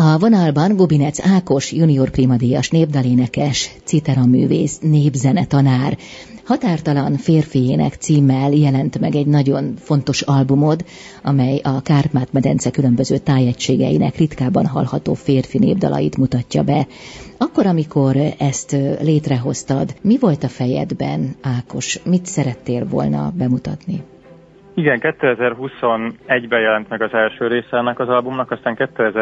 A vonalban Gubinec Ákos, junior primadíjas népdalénekes, citeraművész, népzenetanár. Határtalan férfi ének címmel jelent meg egy nagyon fontos albumod, amely a Kárpát-medence különböző tájegységeinek ritkában hallható férfi népdalait mutatja be. Akkor, amikor ezt létrehoztad, mi volt a fejedben, Ákos? Mit szerettél volna bemutatni? Igen, 2021-ben jelent meg az első része ennek az albumnak, aztán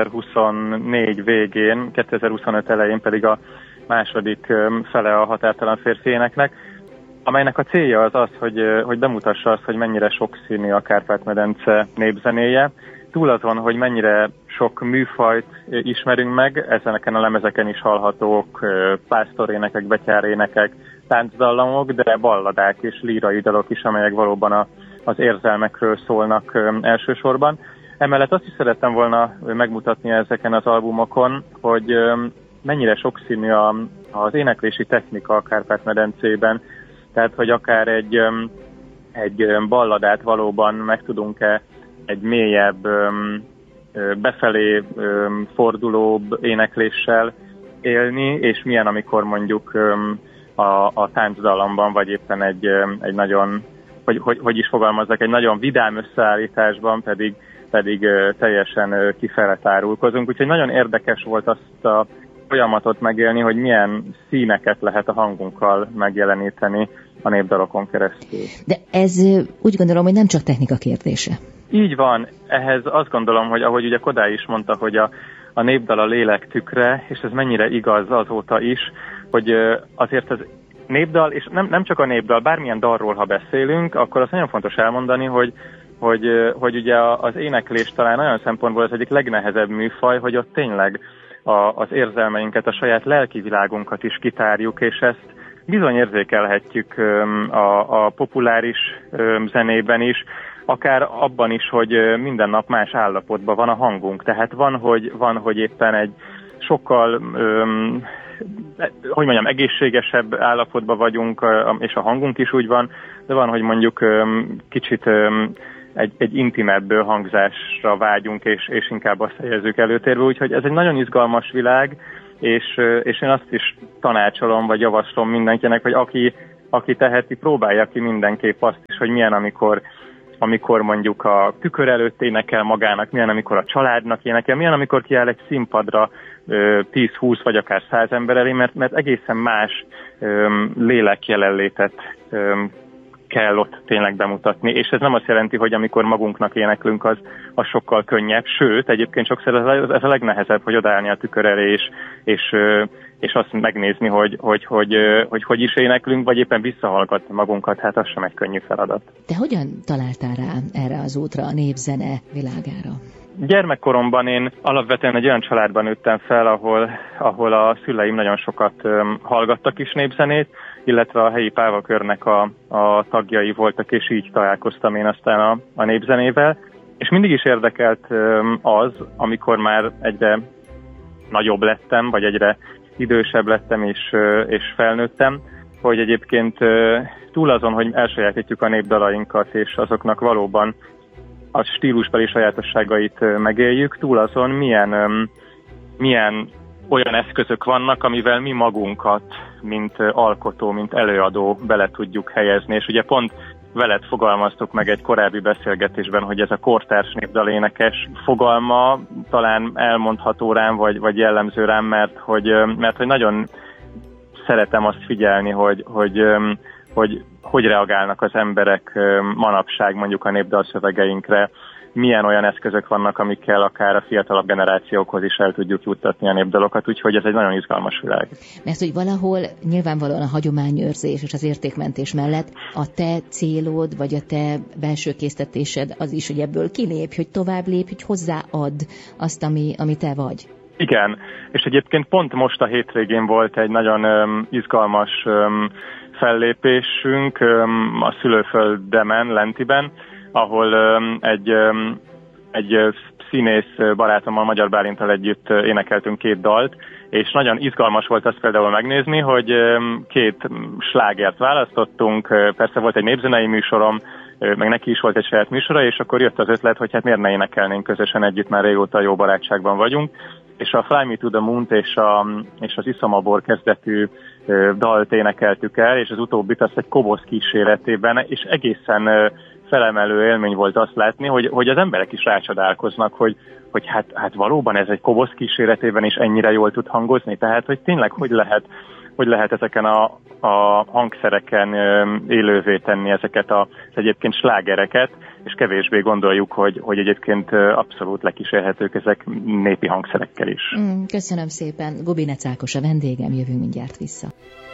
2024 végén, 2025 elején pedig a második fele a Határtalan férfi éneknek, amelynek a célja az, hogy bemutassa azt, hogy mennyire sokszínű a Kárpát-medence népzenéje. Túl azon, hogy mennyire sok műfajt ismerünk meg, ezeken a lemezeken is hallhatók pásztorénekek, betyárénekek, táncdallamok, de balladák és lírai dalok is, amelyek valóban az érzelmekről szólnak elsősorban. Emellett azt is szerettem volna megmutatni ezeken az albumokon, hogy mennyire sokszínű az éneklési technika a Kárpát-medencében, tehát hogy akár egy balladát valóban meg tudunk-e egy mélyebb, befelé fordulóbb énekléssel élni, és milyen, amikor mondjuk a táncdallamban, vagy éppen egy nagyon, hogy is fogalmazzak, egy nagyon vidám összeállításban pedig teljesen kifele tárulkozunk. Úgyhogy nagyon érdekes volt azt a folyamatot megélni, hogy milyen színeket lehet a hangunkkal megjeleníteni a népdalokon keresztül. De ez úgy gondolom, hogy nem csak technika kérdése. Így van. Ehhez azt gondolom, hogy ahogy ugye Kodály is mondta, hogy a népdal a lélek tükre, és ez mennyire igaz azóta is, hogy azért az népdal, és nem csak a népdal, bármilyen dalról, ha beszélünk, akkor azt nagyon fontos elmondani, hogy ugye az éneklés talán olyan szempontból az egyik legnehezebb műfaj, hogy ott tényleg az érzelmeinket, a saját lelki világunkat is kitárjuk, és ezt bizony érzékelhetjük a populáris zenében is, akár abban is, hogy minden nap más állapotban van a hangunk. Tehát van, hogy éppen egy sokkal egészségesebb állapotban vagyunk, és a hangunk is úgy van, de van, hogy mondjuk kicsit egy intimebb hangzásra vágyunk, és inkább azt helyezzük előtérbe. Úgyhogy ez egy nagyon izgalmas világ, és én azt is tanácsolom, vagy javaslom mindenkinek, hogy aki teheti, próbálja ki mindenképp azt is, hogy milyen, amikor mondjuk a tükör előtt énekel magának, milyen, amikor a családnak énekel, milyen, amikor kiáll egy színpadra 10-20 vagy akár 100 ember elé, mert egészen más lélekjelenlétet kell ott tényleg bemutatni, és ez nem azt jelenti, hogy amikor magunknak éneklünk, az sokkal könnyebb, sőt, egyébként sokszor ez a legnehezebb, hogy odaállni a tükör elé, és azt megnézni, hogy is éneklünk, vagy éppen visszahallgatni magunkat, hát az sem egy könnyű feladat. Te hogyan találtál rá erre az útra, a népzene világára? Gyermekkoromban én alapvetően egy olyan családban nőttem fel, ahol a szüleim nagyon sokat hallgattak is népzenét, illetve a helyi pávakörnek a tagjai voltak, és így találkoztam én aztán a népzenével. És mindig is érdekelt az, amikor már egyre nagyobb lettem, vagy egyre idősebb lettem, és felnőttem, hogy egyébként túl azon, hogy elsajátítjuk a népdalainkat, és azoknak valóban a stílusbeli sajátosságait megéljük, túl azon milyen olyan eszközök vannak, amivel mi magunkat, mint alkotó, mint előadó bele tudjuk helyezni. És ugye pont veled fogalmaztuk meg egy korábbi beszélgetésben, hogy ez a kortárs népdalénekes fogalma talán elmondható rám, vagy jellemző rám, mert hogy nagyon szeretem azt figyelni, hogy reagálnak az emberek manapság mondjuk a népdalszövegeinkre, milyen olyan eszközök vannak, amikkel akár a fiatalabb generációkhoz is el tudjuk juttatni a népdalokat, úgyhogy ez egy nagyon izgalmas világ. Mert hogy valahol nyilvánvalóan a hagyományőrzés és az értékmentés mellett a te célod, vagy a te belső késztetésed az is, hogy ebből kilépj, hogy tovább lépj, hogy hozzáadd azt, ami te vagy. Igen, és egyébként pont most a hétvégén volt egy nagyon izgalmas fellépésünk a szülőföldemen, Lentiben, ahol egy színész barátommal, Magyar Bálinttal együtt énekeltünk 2 dalt, és nagyon izgalmas volt azt például megnézni, hogy 2 slágert választottunk, persze volt egy népzenei műsorom, meg neki is volt egy saját műsora, és akkor jött az ötlet, hogy hát miért ne énekelnénk közösen együtt, már régóta jó barátságban vagyunk, és a Fly Me to the Moon-t és az Iszom a bor kezdetű dalt énekeltük el, és az utóbbit azt egy kobosz kíséretében, és egészen felemelő élmény volt azt látni, hogy az emberek is rácsodálkoznak, hogy hát valóban ez egy kobosz kíséretében is ennyire jól tud hangozni, tehát hogy tényleg hogy lehet ezeken a hangszereken élővé tenni ezeket az egyébként slágereket, és kevésbé gondoljuk, hogy egyébként abszolút lekísérhetők ezek népi hangszerekkel is. Köszönöm szépen. Gobinec Ákos a vendégem, jövünk mindjárt vissza.